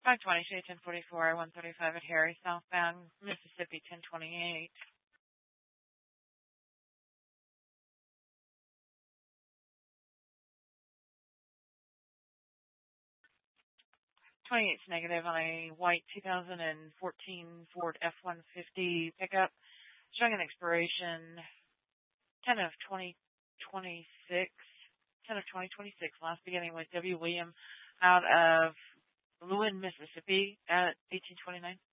520, Shade 1044, 135 at Harry, southbound, Mississippi 1028. 28's negative on a white 2014 Ford F-150 pickup, showing an expiration 10 of 2026, 10 of 2026, last beginning with W. William out of Lewin, Mississippi at 1829.